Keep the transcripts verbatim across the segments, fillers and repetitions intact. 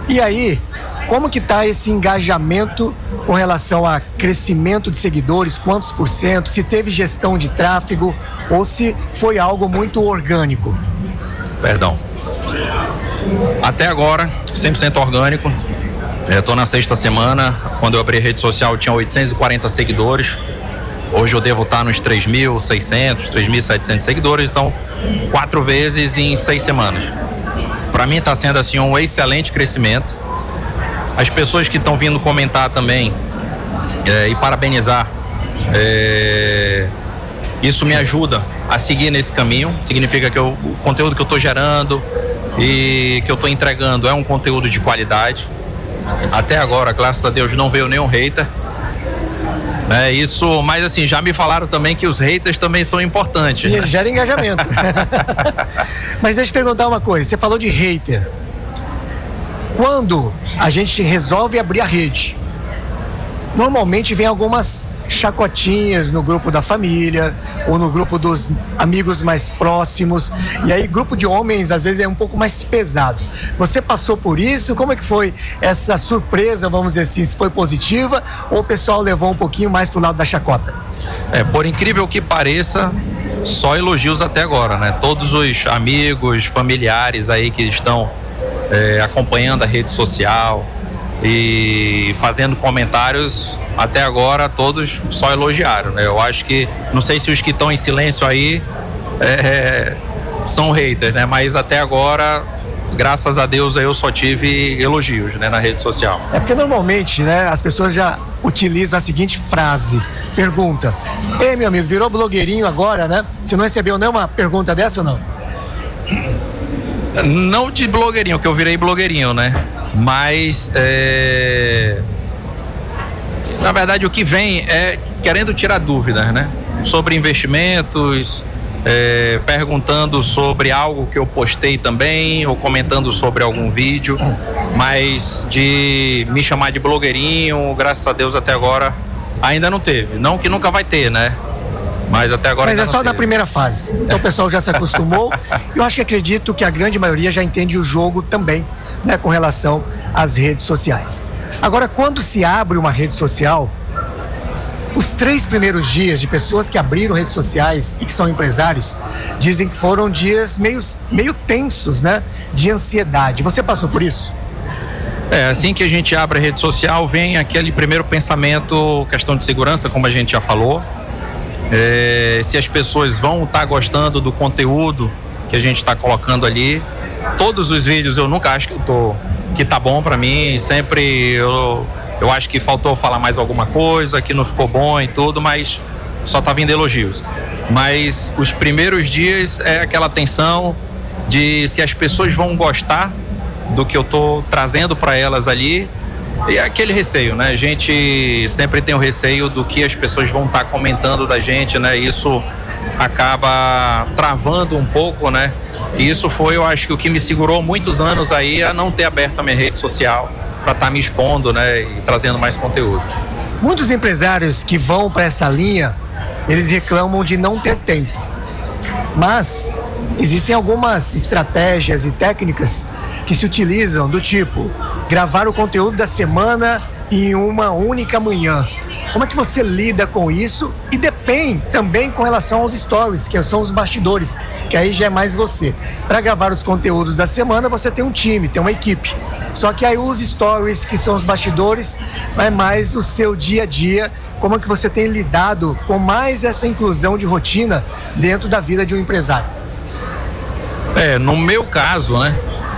E aí, como que está esse engajamento com relação a crescimento de seguidores, quantos por cento, se teve gestão de tráfego ou se foi algo muito orgânico? Perdão. Até agora, cem por cento orgânico. Eu estou na sexta semana. Quando eu abri a rede social, eu tinha oitocentos e quarenta seguidores. Hoje eu devo estar nos três mil e seiscentos, três mil e setecentos seguidores. Então, quatro vezes em seis semanas. Para mim está sendo assim um excelente crescimento. As pessoas que estão vindo comentar também é, e parabenizar, é, isso me ajuda a seguir nesse caminho. Significa que eu, o conteúdo que eu estou gerando e que eu estou entregando é um conteúdo de qualidade. Até agora, graças a Deus, não veio nenhum hater. É isso, mas assim, já me falaram também que os haters também são importantes. Sim, né? Gera engajamento. Mas deixa eu te perguntar uma coisa, você falou de hater. Quando a gente resolve abrir a rede, normalmente vem algumas chacotinhas no grupo da família ou no grupo dos amigos mais próximos, e aí grupo de homens às vezes é um pouco mais pesado. Você passou por isso? Como é que foi essa surpresa, vamos dizer assim, se foi positiva ou o pessoal levou um pouquinho mais pro lado da chacota? É, por incrível que pareça, só elogios até agora, né? Todos os amigos, familiares aí que estão é, acompanhando a rede social e fazendo comentários, até agora todos só elogiaram, né? Eu acho que, não sei se os que estão em silêncio aí é, são haters, né? Mas até agora, graças a Deus, eu só tive elogios, né, na rede social. É porque normalmente, né, as pessoas já utilizam a seguinte frase, pergunta: ei, meu amigo, virou blogueirinho agora, né? Você não recebeu nenhuma pergunta dessa ou não? Não de blogueirinho, que eu virei blogueirinho, né? Mas, é... na verdade, o que vem é querendo tirar dúvidas, né? Sobre investimentos, é... perguntando sobre algo que eu postei também, ou comentando sobre algum vídeo, mas de me chamar de blogueirinho, graças a Deus até agora ainda não teve. Não que nunca vai ter, né? Mas até agora Mas é só teve. na primeira fase. Então o pessoal já se acostumou. Eu acho que acredito que a grande maioria já entende o jogo também, né, com relação às redes sociais. Agora, quando se abre uma rede social, os três primeiros dias de pessoas que abriram redes sociais e que são empresários dizem que foram dias meio, meio tensos, né, de ansiedade. Você passou por isso? É, assim que a gente abre a rede social, vem aquele primeiro pensamento, questão de segurança, como a gente já falou. É, se as pessoas vão estar tá gostando do conteúdo que a gente está colocando ali. Todos os vídeos eu nunca acho que eu tô, que tá bom para mim. Sempre eu, eu acho que faltou falar mais alguma coisa, que não ficou bom e tudo, mas só tá vindo elogios. Mas os primeiros dias é aquela tensão de se as pessoas vão gostar do que eu tô trazendo para elas ali. E aquele receio, né? A gente sempre tem o receio do que as pessoas vão estar tá comentando da gente, né? Isso acaba travando um pouco, né? E isso foi, eu acho que o que me segurou muitos anos aí a não ter aberto a minha rede social para estar tá me expondo, né? E trazendo mais conteúdo. Muitos empresários que vão para essa linha, eles reclamam de não ter tempo. Mas existem algumas estratégias e técnicas que se utilizam do tipo gravar o conteúdo da semana em uma única manhã. Como é que você lida com isso? E depende também com relação aos stories, que são os bastidores, que aí já é mais você. Para gravar os conteúdos da semana, você tem um time, tem uma equipe. Só que aí os stories, que são os bastidores, é mais o seu dia a dia. Como é que você tem lidado com mais essa inclusão de rotina dentro da vida de um empresário? É, no meu caso, né?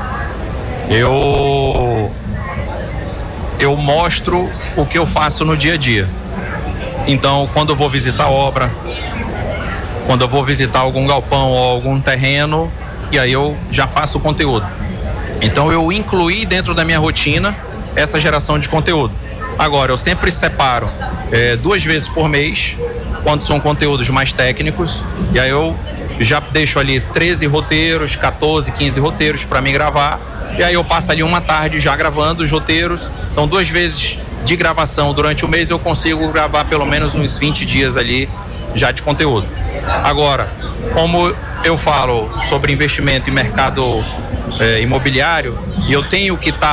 Eu... Eu mostro o que eu faço no dia a dia. Então, quando eu vou visitar obra, quando eu vou visitar algum galpão ou algum terreno, e aí eu já faço o conteúdo. Então, eu incluí dentro da minha rotina essa geração de conteúdo. Agora, eu sempre separo é, duas vezes por mês, quando são conteúdos mais técnicos, e aí eu já deixo ali treze roteiros, quatorze, quinze roteiros para mim gravar, e aí eu passo ali uma tarde já gravando os roteiros. Então, duas vezes de gravação durante o mês eu consigo gravar pelo menos uns vinte dias ali já de conteúdo. Agora, como eu falo sobre investimento em mercado é, imobiliário, e eu tenho que estar